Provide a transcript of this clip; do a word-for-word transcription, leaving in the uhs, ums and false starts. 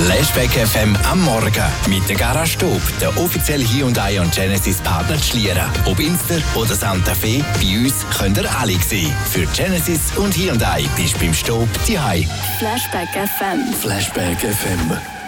Flashback F M am Morgen mit der Garage Stob, der offizielle Hyundai und Genesis Partner zu Schlieren. Ob Inster oder Santa Fe, bei uns könnt ihr alle sehen. Für Genesis und Hyundai bist du beim Stob die Flashback F M. Flashback F M.